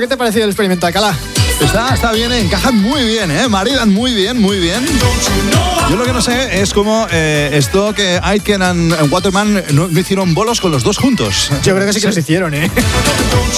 ¿qué te ha parecido el experimento, Alcalá? Está bien, encajan muy bien, maridan muy bien. Yo lo que no sé es cómo esto que Aitken and Waterman no hicieron bolos con los dos juntos. Yo creo que sí que los hicieron,